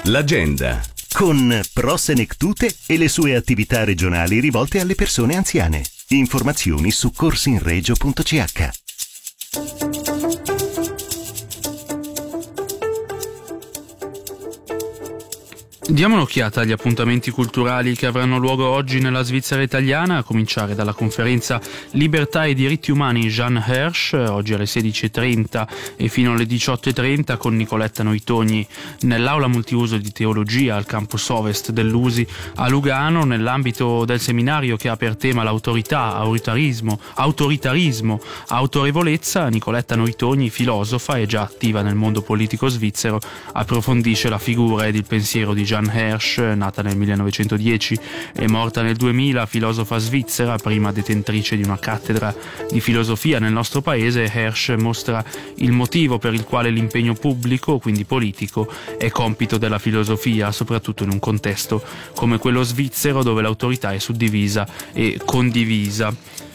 L'agenda con Pro Senectute e le sue attività regionali rivolte alle persone anziane. Informazioni su corsinregio.ch. Diamo un'occhiata agli appuntamenti culturali che avranno luogo oggi nella Svizzera italiana, a cominciare dalla conferenza Libertà e diritti umani Jean Hirsch, oggi alle 16.30 e fino alle 18.30 con Nicoletta Noitogni nell'aula multiuso di teologia al campus ovest dell'USI a Lugano, nell'ambito del seminario che ha per tema l'autorità, autoritarismo, autorevolezza. Nicoletta Noitogni, filosofa e già attiva nel mondo politico svizzero, approfondisce la figura ed il pensiero di Jean Hirsch, nata nel 1910 e morta nel 2000, filosofa svizzera, prima detentrice di una cattedra di filosofia nel nostro paese. Hirsch mostra il motivo per il quale l'impegno pubblico, quindi politico, è compito della filosofia, soprattutto in un contesto come quello svizzero dove l'autorità è suddivisa e condivisa.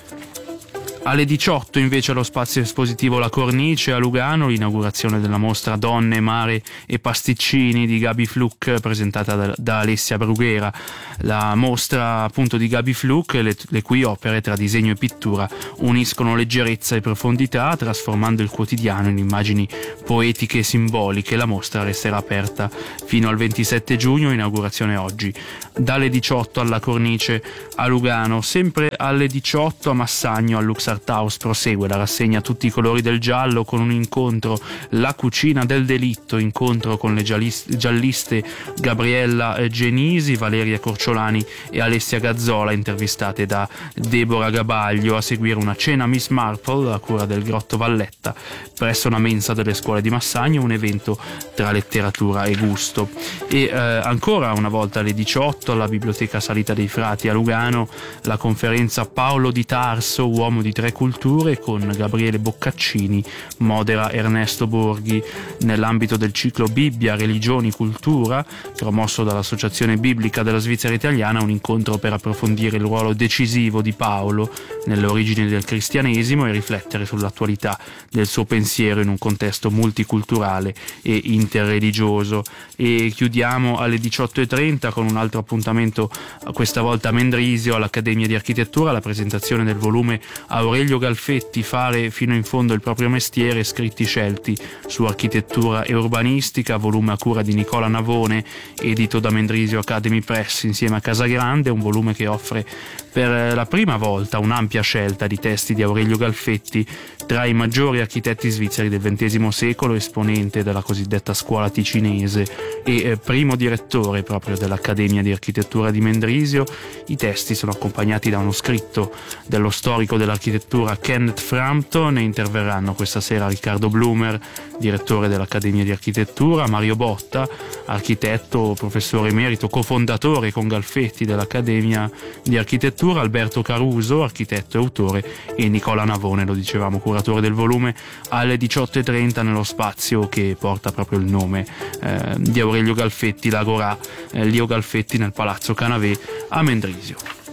Alle 18 invece allo spazio espositivo La Cornice a Lugano, l'inaugurazione della mostra Donne, Mare e Pasticcini di Gabi Fluck, presentata da Alessia Brughera. La mostra appunto di Gabi Fluck, le cui opere tra disegno e pittura uniscono leggerezza e profondità, trasformando il quotidiano in immagini poetiche e simboliche. La mostra resterà aperta fino al 27 giugno, inaugurazione oggi. Dalle 18 alla Cornice a Lugano, sempre alle 18 a Massagno al Lux Art House prosegue la rassegna Tutti i colori del giallo con un incontro La cucina del delitto, incontro con le gialliste Gabriella Genisi, Valeria Corciolani e Alessia Gazzola, intervistate da Deborah Gabaglio. A seguire una cena Miss Marple a cura del Grotto Valletta presso una mensa delle scuole di Massagno, un evento tra letteratura e gusto. E ancora una volta alle 18 alla Biblioteca Salita dei Frati a Lugano la conferenza Paolo di Tarso, uomo di tre culture, con Gabriele Boccaccini, modera Ernesto Borghi, nell'ambito del ciclo Bibbia, Religioni, Cultura, promosso dall'Associazione Biblica della Svizzera Italiana, un incontro per approfondire il ruolo decisivo di Paolo nelle origini del cristianesimo e riflettere sull'attualità del suo pensiero in un contesto multiculturale e interreligioso. E chiudiamo alle 18.30 con un altro appuntamento, questa volta a Mendrisio all'Accademia di Architettura, la presentazione del volume Aurelio Galfetti, Fare fino in fondo il proprio mestiere, scritti scelti su architettura e urbanistica, volume a cura di Nicola Navone, edito da Mendrisio Academy Press insieme a Casagrande, un volume che offre per la prima volta un'ampia scelta di testi di Aurelio Galfetti, tra i maggiori architetti svizzeri del XX secolo, esponente della cosiddetta scuola ticinese e primo direttore proprio dell'Accademia di Architettura di Mendrisio. I testi sono accompagnati da uno scritto dello storico dell'architettura Kenneth Frampton, e interverranno questa sera Riccardo Blumer, direttore dell'Accademia di Architettura, Mario Botta, architetto, professore emerito, cofondatore con Galfetti dell'Accademia di Architettura, Alberto Caruso, architetto e autore, e Nicola Navone, lo dicevamo, curatore del volume, alle 18.30 nello spazio che porta proprio il nome di Aurelio Galfetti, l'Agorà Lio Galfetti, nel Palazzo Canavè a Mendrisio.